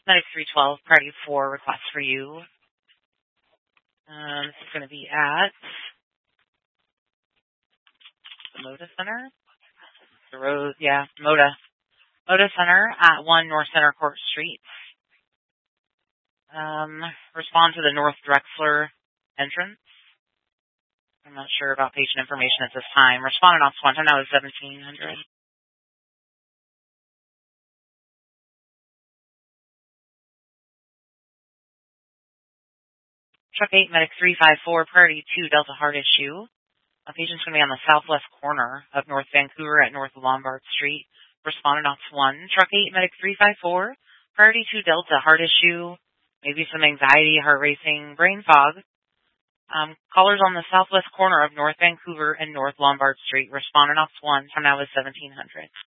Medic 312, Priority 4 request for you. This is going to be at the Moda Center. The Rose, yeah, Moda Center at 1 North Center Court Street. Respond to the North Drexler entrance. I'm not sure about patient information at this time. Responded on Swan time, that was 1700. Truck 8, Medic 354, Priority 2, Delta Heart Issue. A patient's going to be on the southwest corner of North Vancouver at North Lombard Street. Responded on 1. Truck 8, Medic 354, Priority 2, Delta Heart Issue. Maybe some anxiety, heart racing, brain fog. Callers on the southwest corner of North Vancouver and North Lombard Street. Responded on 1. Time now is 1700.